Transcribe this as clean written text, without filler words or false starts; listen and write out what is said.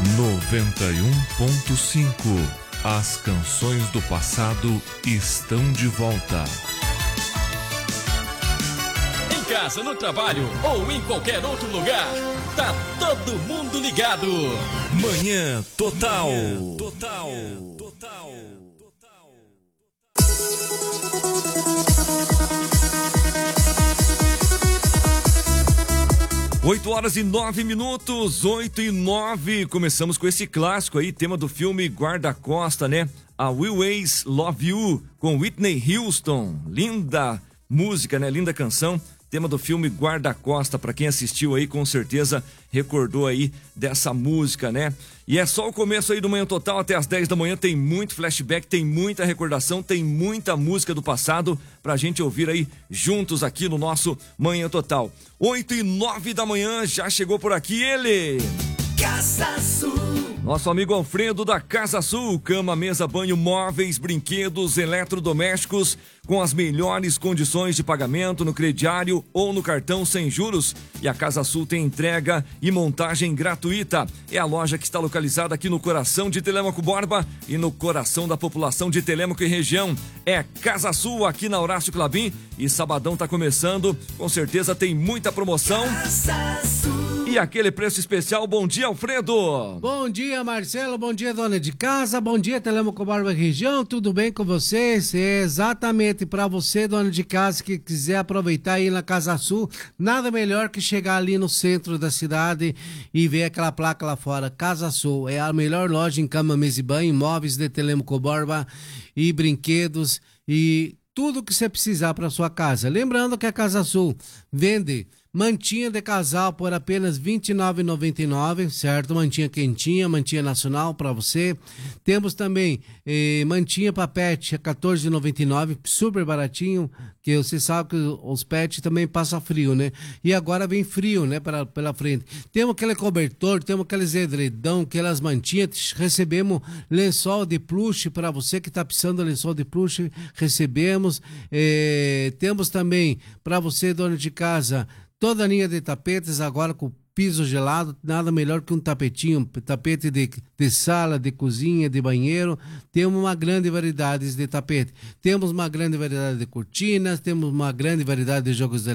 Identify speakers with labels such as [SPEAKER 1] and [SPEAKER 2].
[SPEAKER 1] 91.5. As canções do passado estão de volta.
[SPEAKER 2] Em casa, no trabalho ou em qualquer outro lugar, tá todo mundo ligado.
[SPEAKER 1] Manhã Total.
[SPEAKER 3] 8h09, 8h09. Começamos com esse clássico aí, tema do filme Guarda-Costa, né? A Will Always Love You, com Whitney Houston. Linda música, né? Linda canção. Tema do filme Guarda-Costa, para quem assistiu aí, com certeza recordou aí dessa música, né? E é só o começo aí do Manhã Total, até as 10 da manhã tem muito flashback, tem muita recordação, tem muita música do passado pra gente ouvir aí juntos aqui no nosso Manhã Total. 8h09 da manhã, já chegou por aqui ele...
[SPEAKER 4] Casa Sul.
[SPEAKER 3] Nosso amigo Alfredo da Casa Sul, cama, mesa, banho, móveis, brinquedos, eletrodomésticos, com as melhores condições de pagamento no crediário ou no cartão sem juros. E a Casa Sul tem entrega e montagem gratuita. É a loja que está localizada aqui no coração de Telêmaco Borba e no coração da população de Telêmaco e região. É Casa Sul, aqui na Horácio Clabim, e sabadão tá começando, com certeza tem muita promoção.
[SPEAKER 4] Casa Sul.
[SPEAKER 3] E aquele preço especial. Bom dia, Alfredo.
[SPEAKER 5] Bom dia, Marcelo. Bom dia, dona de casa. Bom dia, Telêmaco Borba região. Tudo bem com vocês? É exatamente para você, dona de casa, que quiser aproveitar aí na Casa Sul, nada melhor que chegar ali no centro da cidade e ver aquela placa lá fora. Casa Sul é a melhor loja em cama, mesa e banho, móveis de Telêmaco Borba e brinquedos e tudo que você precisar para sua casa. Lembrando que a Casa Sul vende mantinha de casal por apenas R$ 29,99, certo? Mantinha quentinha, mantinha nacional para você. Temos também mantinha para pet a R$ 14,99, super baratinho, que você sabe que os pets também passam frio, né? E agora vem frio, né, pela frente. Temos aquele cobertor, temos aqueles edredão, aquelas mantinhas, recebemos lençol de plush para você que está precisando de lençol de plush, recebemos. Temos também para você, dona de casa, toda a linha de tapetes agora com piso gelado, nada melhor que um tapetinho, tapete de sala, de cozinha, de banheiro. Temos uma grande variedade de tapete. Temos uma grande variedade de cortinas, temos uma grande variedade de jogos de